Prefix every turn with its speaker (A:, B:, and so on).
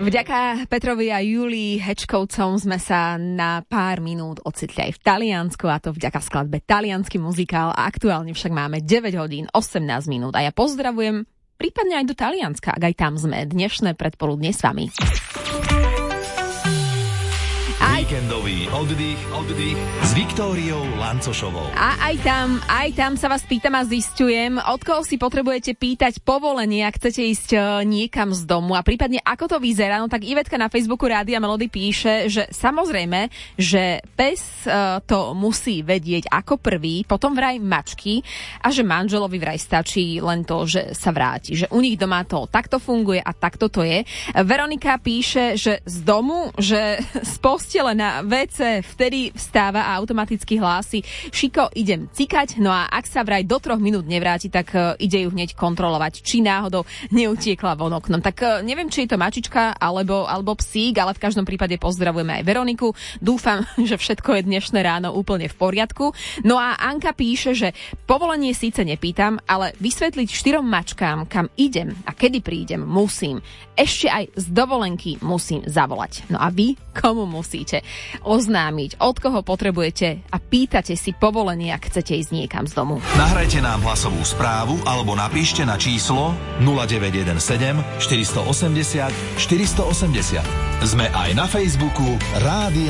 A: Vďaka Petrovi a Julii Hečkovcom sme sa na pár minút ocitli aj v Taliansku, a to vďaka skladbe Taliansky muzikál, a aktuálne však máme 9 hodín 18 minút a ja pozdravujem prípadne aj do Talianska, ak aj tam sme dnešné predpoludne s vami.
B: Víkendový oddych s Viktóriou Lancošovou.
A: A aj tam sa vás pýtam a zisťujem, od koho si potrebujete pýtať povolenie, ak chcete ísť niekam z domu, a prípadne ako to vyzerá. No tak Ivetka na Facebooku Rádia Melody píše, že samozrejme, že pes to musí vedieť ako prvý, potom vraj mačky, a že manželovi vraj stačí len to, že sa vráti. Že u nich doma to takto funguje a takto to je. Veronika píše, že z domu, že z postele na WC vtedy vstáva a automaticky hlási: Šiko, idem cikať. No a ak sa vraj do 3 minút nevráti, tak ide ju hneď kontrolovať, či náhodou neutiekla von oknom. Tak neviem, či je to mačička alebo psík, ale v každom prípade pozdravujeme aj Veroniku. Dúfam, že všetko je dnešné ráno úplne v poriadku. No a Anka píše, že povolenie síce nepýtam, ale vysvetliť 4 mačkám, kam idem a kedy prídem, musím. Ešte aj z dovolenky musím zavolať. No a vy komu musíte oznámiť, od koho potrebujete a pýtate si povolenie, ak chcete ísť niekam z domu?
B: Nahrajte nám hlasovú správu alebo napíšte na číslo 0917 480 480. Sme aj na Facebooku Rádia